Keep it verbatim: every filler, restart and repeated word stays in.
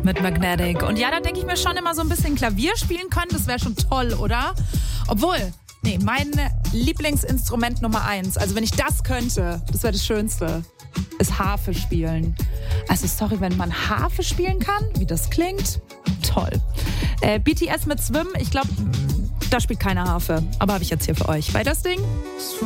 mit Magnetic. Und ja, da denke ich mir schon immer so ein bisschen Klavier spielen können. Das wäre schon toll, oder? Obwohl, nee, mein Lieblingsinstrument Nummer eins, also wenn ich das könnte, das wäre das Schönste, ist Harfe spielen. Also sorry, wenn man Harfe spielen kann, wie das klingt, toll. Äh, B T S mit Swim, ich glaube, da spielt keine Harfe. Aber habe ich jetzt hier für euch. Weil das Ding...